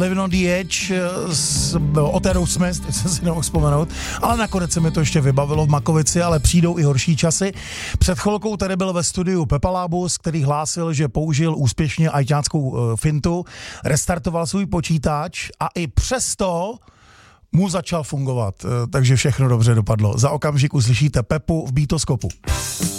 Living on the Edge od Aerosmith, teď jsem si nemohl vzpomenout, ale nakonec se mi to ještě vybavilo v Makovici, ale přijdou i horší časy. Před chvilkou tady byl ve studiu Pepa Lábus, který hlásil, že použil úspěšně ajťáckou fintu, restartoval svůj počítač a i přesto mu začal fungovat, takže všechno dobře dopadlo. Za okamžik uslyšíte Pepu v Beatoskopu.